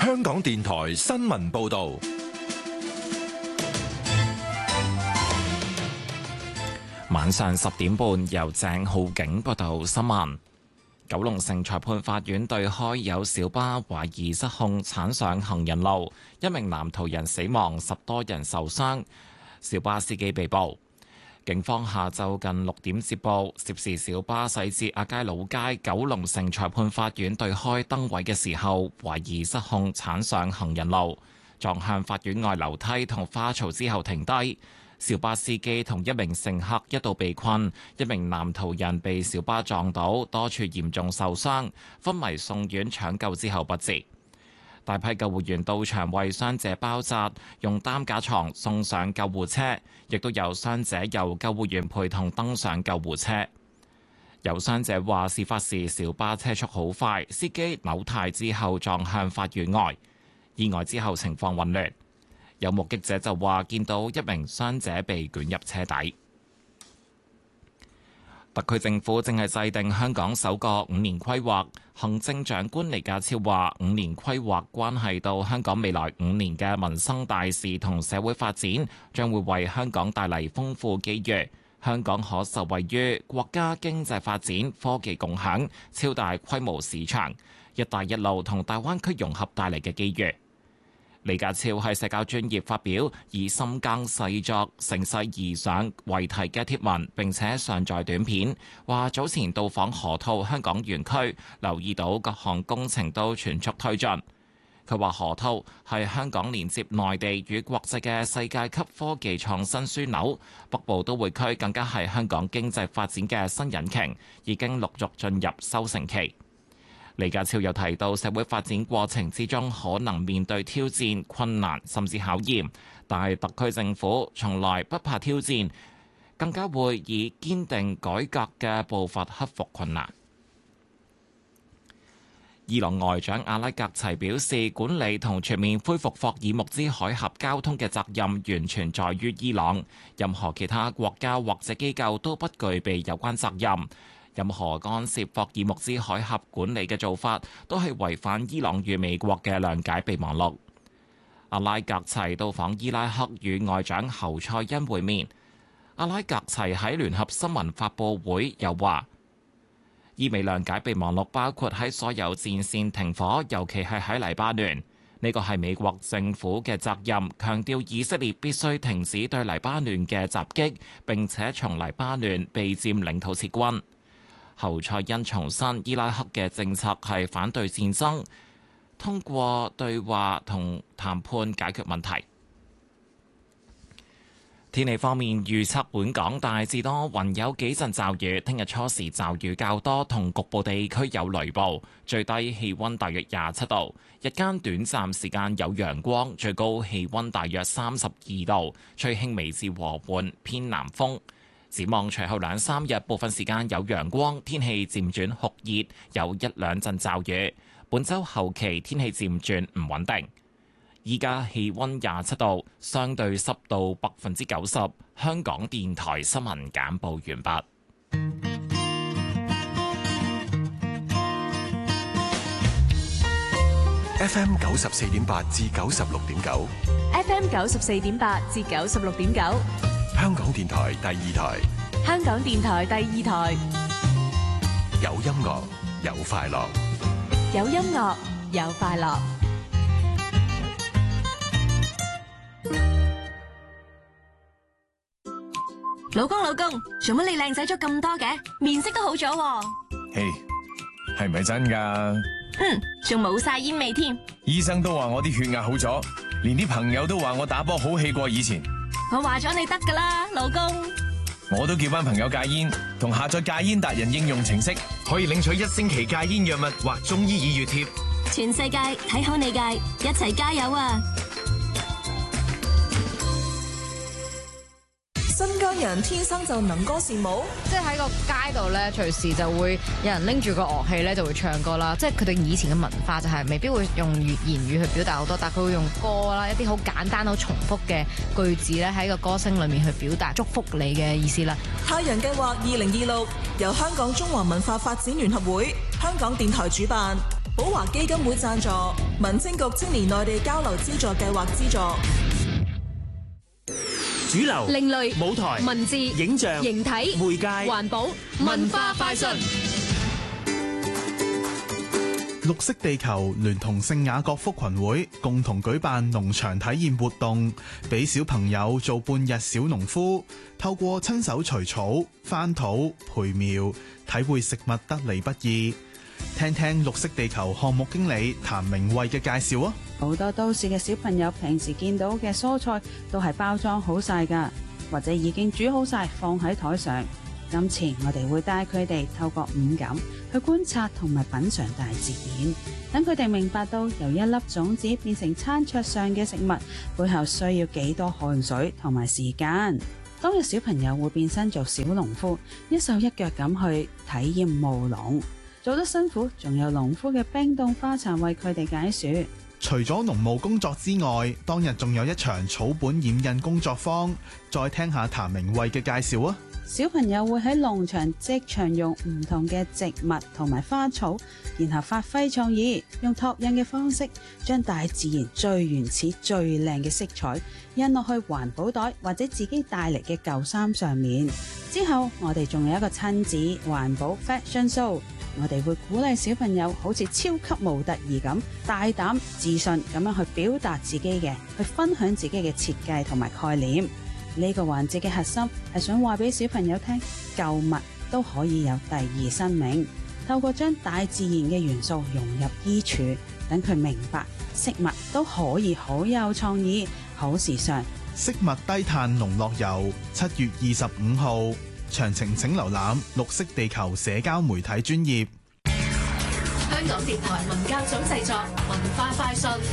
香港電台新聞報道。 晚上10點半，由鄭浩景報道新聞。九龍城裁判法院對開有小巴懷疑失控鏟上行人路，一名男途人死亡，10多人受傷，小巴司機被捕。警方下晝近6點接報，涉事小巴駛至亞皆老街九龍城裁判法院對開燈位嘅時候，懷疑失控鏟上行人路，撞向法院外樓梯同花槽之後停低。小巴司機同一名乘客一度被困，一名男途人被小巴撞倒，多處嚴重受傷，昏迷送院搶救之後不治。大批救護員到場為傷者包紮，用擔架床送上救護車，亦都有傷者由救護員陪同登上救護車。有傷者話，事發時小巴車速好快，司機扭軚之後撞向法院外，意外之後情況混亂。有目擊者就話見到一名傷者被捲入車底。特區政府正係制定香港首個5年規劃，行政長官李家超話5年規劃關係到香港未來5年嘅民生大事同社會發展，將會為香港帶嚟豐富機遇。香港可受惠於國家經濟發展、科技共享、超大規模市場、一帶一路同大灣區融合帶嚟嘅機遇。李家超喺社交專頁發表以深耕細作、乘勢而上為題嘅貼文，並且上載短片，話早前到訪河套香港園區，留意到各項工程都全速推進。佢話河套係香港連接內地與國際嘅世界級科技創新樞紐，北部都會區更加係香港經濟發展嘅新引擎，已經陸續進入收成期。李家超又提到，社會發展過程之中可能面對挑戰、困難甚至考驗，但係特區政府從來不怕挑戰，更加會以堅定改革嘅步伐克服困難。伊朗外長阿拉格齊表示，管理同全面恢復霍爾木茲海峽交通嘅責任完全在於伊朗，任何其他國家或者機構都不具備有關責任。任何干涉霍爾木茲海峽管理嘅做法，都係違反伊朗與美國嘅諒解備忘錄。阿拉格齊到訪伊拉克與外長侯賽因會面。阿拉格齊喺聯合新聞發佈會又話，伊美諒解備忘錄包括喺所有戰線停火，尤其係喺黎巴嫩。呢個係美國政府嘅責任，強調以色列必須停止對黎巴嫩嘅襲擊，並且從黎巴嫩被佔領土撤軍。侯賽因重申，伊拉克嘅政策係反對戰爭，通過對話同談判解決問題。天氣方面，預測本港大致多雲，有幾陣驟雨。聽日初時驟雨較多，同局部地區有雷暴。最低氣溫大約27度，日間短暫時間有陽光，最高氣溫大約32度，吹輕微至和緩偏南風。展望隨後2-3日，部分時間有陽光，天氣漸轉酷熱，有1-2陣驟雨。本週後期天氣漸轉唔穩定。依家氣溫27度，相對濕度90%。香港電台新聞簡報完畢。 FM 94.8至96.9 ，FM 94.8至96.9， 香港電台第2台， 香港電台第2台， 有音樂，有快樂， 有音樂，有快樂。 老公，做乜你靚仔咗咁多嘅？面色都好咗喎。 嘿，係咪真㗎？ 仲冇晒煙味添。 醫生都話我啲血壓好咗，連啲朋友都話我打波好氣過以前。 我話咗你得㗎啦，老公。 我都叫班朋友戒煙，同下載戒煙達人應用程式，可以領取1星期戒煙藥物或中醫耳穴貼。 全世界睇好你戒，一齊加油啊！ 新疆人天生就能歌善舞， 即係喺個街度咧，隨時就會有人拎住個樂器咧，就會唱歌啦。即係佢哋以前嘅文化就係未必會用言語去表達好多，但係佢會用歌啦，一啲好簡單、好重複嘅句子咧，喺個歌聲裏面去表達祝福你嘅意思啦。 太陽計劃2026由香港中華文化發展聯合會、香港電台主辦， 寶華基金會贊助，民青局青年內地交流資助計劃資助。 主流、 另類舞台、 文字、 影像、 形體、 媒介、 環保、文化快訊。 綠色地球聯同聖雅各福群會共同舉辦農場體驗活動，俾小朋友做半日小農夫，透過親手除草、翻土、培苗，體會食物得嚟不易。聽聽綠色地球項目經理譚明慧嘅介紹啊！ 好多都市嘅小朋友平時見到嘅蔬菜都係包裝好晒㗎，或者已經煮好晒放喺台上。今次我哋會帶佢哋透過五感去觀察同埋品嘗大自然，等佢哋明白到由一粒種子變成餐桌上嘅食物，背後需要幾多汗水同埋時間。當日小朋友會變身做小農夫，一手一腳咁去體驗務農，做得辛苦，仲有農夫嘅冰凍花茶為佢哋解暑。 除咗農務工作之外，當日仲有一場草本染印工作坊，再聽下譚明慧嘅介紹啊！ 小朋友會喺農場即場用唔同嘅植物同埋花草，然後發揮創意，用拓印嘅方式將大自然最原始最靚嘅色彩印落去環保袋或者自己帶嚟嘅舊衫上面。之後我哋仲有一個親子環保 fashion show， 我哋會鼓勵小朋友好似超級模特兒咁大膽自信咁樣去表達自己嘅，去分享自己嘅設計同埋概念。呢個環節嘅核心係想話俾小朋友聽，舊物都可以有第二生命。透過將大自然嘅元素融入衣櫥，等佢明白飾物都可以好有創意、好時尚。 飾物低碳農樂遊7月25號，詳情請瀏覽綠色地球社交媒體專頁。 香港電台文教組製作，文化快訊。